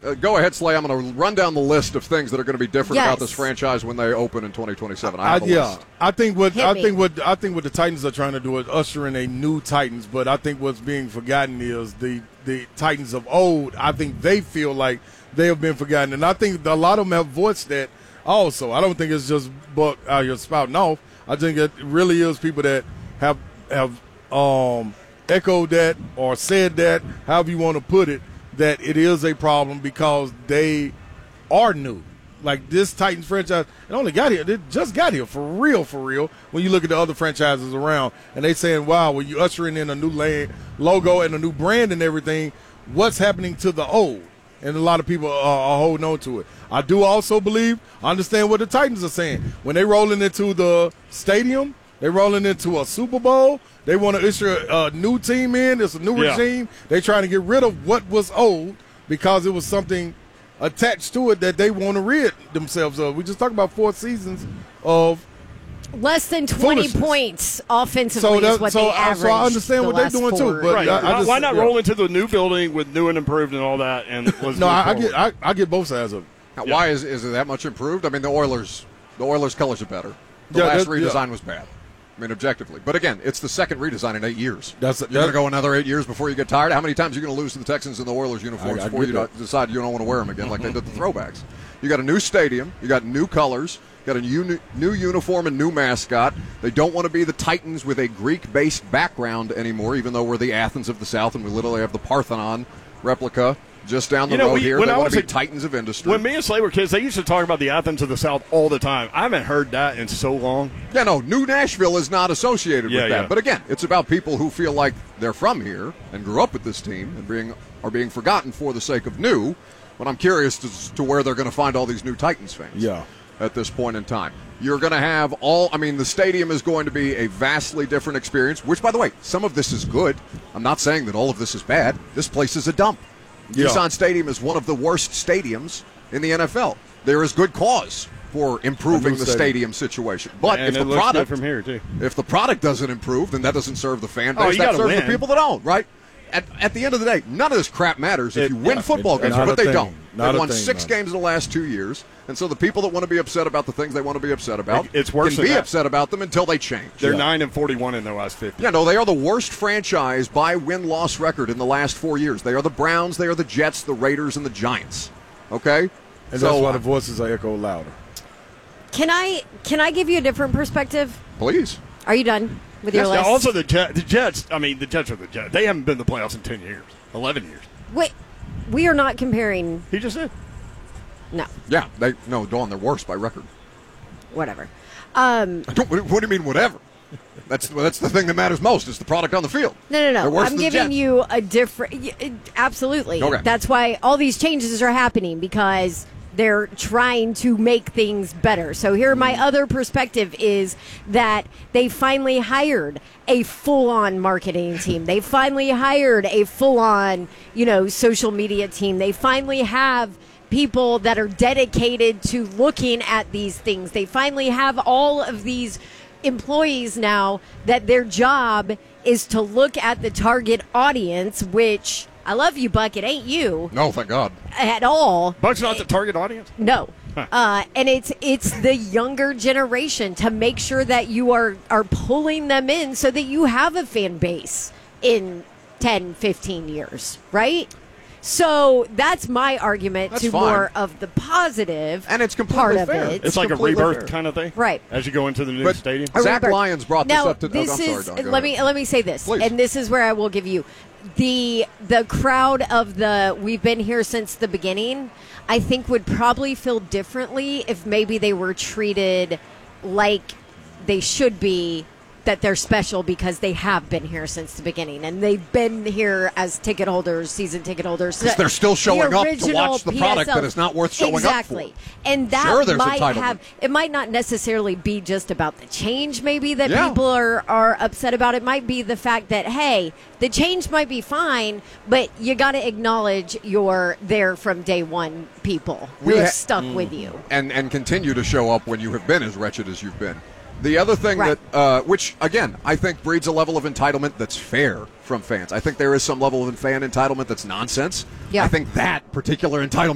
go ahead, Slay. I'm going to run down the list of things that are going to be different about this Yes. franchise when they open in 2027. I have a list. I think what Hit me. the Titans are trying to do is usher in a new Titans. But I think what's being forgotten is the Titans of old. I think they feel like they have been forgotten, and I think a lot of them have voiced that. Also, I don't think it's just Buck out here spouting off. I think it really is people that have echoed that or said that, however you want to put it, that it is a problem because they are new. Like this Titans franchise, it just got here for real. When you look at the other franchises around, and they saying, "Wow, when you ushering in a new logo and a new brand and everything, what's happening to the old?" And a lot of people are holding on to it. I do also understand what the Titans are saying when they rolling into the stadium. They rolling into a Super Bowl. They want to issue a new team in. It's a new regime. They're trying to get rid of what was old because it was something attached to it that they want to rid themselves of. We just talked about 4 seasons of less than 20 points offensively is what they averaged. So I understand what they're doing too. But right. Why not roll into the new building with new and improved and all that? And I get both sides of it. Now, why is it that much improved? I mean, the Oilers' colors are better. The last redesign was bad. I mean, objectively. But again, it's the second redesign in 8 years. You're going to go another 8 years before you get tired? How many times are you going to lose to the Texans in the Oilers uniforms before you decide you don't want to wear them again like they did the throwbacks? You got a new stadium. You got new colors. You got a new uniform and new mascot. They don't want to be the Titans with a Greek-based background anymore, even though we're the Athens of the South and we literally have the Parthenon replica just down the road here. They want to be Titans of industry. When me and Slay were kids, they used to talk about the Athens of the South all the time. I haven't heard that in so long. Yeah, no, New Nashville is not associated with that. Yeah. But again, it's about people who feel like they're from here and grew up with this team and are being forgotten for the sake of new. But I'm curious as to where they're going to find all these new Titans fans at this point in time. You're going to have the stadium is going to be a vastly different experience, which, by the way, some of this is good. I'm not saying that all of this is bad. This place is a dump. Nissan Stadium is one of the worst stadiums in the NFL. There is good cause for improving the stadium situation. But if the product doesn't improve, then that doesn't serve the fan base. That serves the people that own, right? At the end of the day, none of this crap matters if you win football games, but they don't. They've won 6 games in the last 2 years, and so the people that want to be upset about the things they want to be upset about can be upset about them until they change. They're 9-41 in their last 50. Yeah, no, they are the worst franchise by win-loss record in the last 4 years. They are the Browns, they are the Jets, the Raiders, and the Giants. Okay? And that's why the voices are echo louder. Can I give you a different perspective? Please. Are you done with your list? Also, the Jets, the Jets are the Jets. They haven't been in the playoffs in 10 years, 11 years. Wait, we are not comparing. He just said. No. Yeah, Dawn, they're worse by record. Whatever. What do you mean, whatever? That's the thing that matters most is the product on the field. No. I'm giving you a different. Absolutely. Okay. That's why all these changes are happening because they're trying to make things better. So here, my other perspective is that they finally hired a full-on marketing team. They finally hired a full-on, social media team. They finally have people that are dedicated to looking at these things. They finally have all of these employees now that their job is to look at the target audience, which I love you, Buck. It ain't you. No, thank God. At all. Buck's not the target audience? No. And it's the younger generation to make sure that you are pulling them in so that you have a fan base in 10, 15 years, right? So that's my argument more of the positive and it's part of fair. it. It's like a rebirth kind of thing, right? As you go into the new stadium. Zach Lyons brought this up to. Let me say this, please. And this is where I will give you the crowd of we've been here since the beginning. I think would probably feel differently if maybe they were treated like they should be. That they're special because they have been here since the beginning, and they've been here as ticket holders, season ticket holders. Because they're still showing up to watch the product that is not worth showing up for. And that might not necessarily be just about the change maybe that people are upset about. It might be the fact that, hey, the change might be fine, but you got to acknowledge you're there from day one people who have stuck with you. And continue to show up when you have been as wretched as you've been. The other thing that, which, again, I think breeds a level of entitlement that's fair from fans. I think there is some level of fan entitlement that's nonsense. Yeah. I think that particular entitlement